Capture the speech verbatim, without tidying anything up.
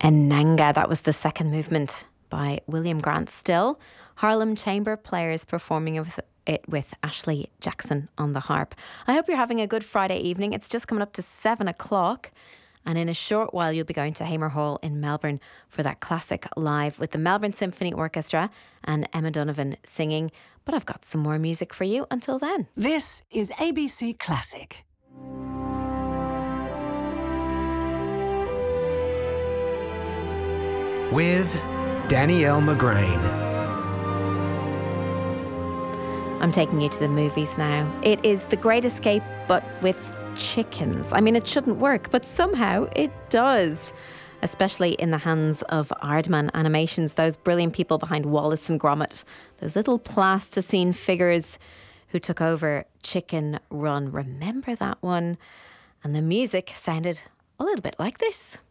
Enanga, that was the second movement by William Grant Still. Harlem Chamber Players performing with it with Ashley Jackson on the harp. I hope you're having a good Friday evening. It's just coming up to seven o'clock. And in a short while, you'll be going to Hamer Hall in Melbourne for that classic live with the Melbourne Symphony Orchestra and Emma Donovan singing. But I've got some more music for you until then. This is A B C Classic. With Danielle McGrain. I'm taking you to the movies now. It is The Great Escape, but with chickens. I mean, it shouldn't work, but somehow it does. Especially in the hands of Aardman Animations, those brilliant people behind Wallace and Gromit. Those little plasticine figures who took over Chicken Run. Remember that one? And the music sounded a little bit like this.